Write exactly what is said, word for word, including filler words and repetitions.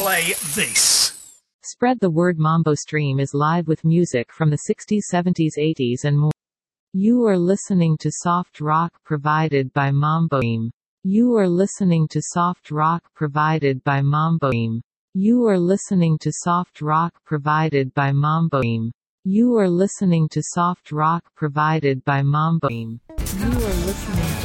play this. Spread the word. Mambo Stream is live with music from the sixties, seventies, eighties and more. You are listening to soft rock provided by Mambo Stream. You are listening to soft rock provided by Mambo Stream. You are listening to soft rock provided by Mambo Stream. You are listening to soft rock provided by Mambo Stream. You are listening to